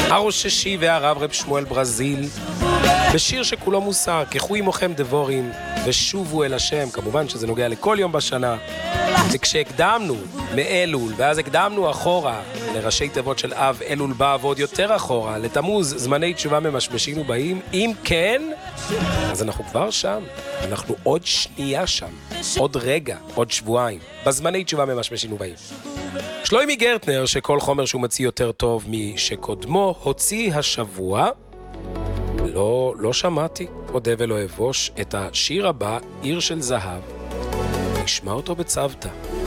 הראש השישי והרב רב שמואל ברזיל, בשיר שכולו מוסר, קחו עמכם דבורים ושובו אל השם. כמובן שזה נוגע לכל יום בשנה. וכשהקדמנו מאלול, ואז הקדמנו אחורה לראשי תיבות של אב, אלול בא ועוד יותר אחורה, לתמוז, זמני תשובה ממשמשים ובאים. אם כן, אז אנחנו כבר שם. אנחנו עוד שנייה שם. עוד רגע, עוד שבועיים. בזמני תשובה ממשמשים ובאים. שלוימי גרטנר, שכל חומר שהוא מציא יותר טוב משקודמו, הוציא השבוע, לא שמעתי, אודה ולא אבוש, את השיר הבא, עיר של זהב. נשמע אותו בצוותא.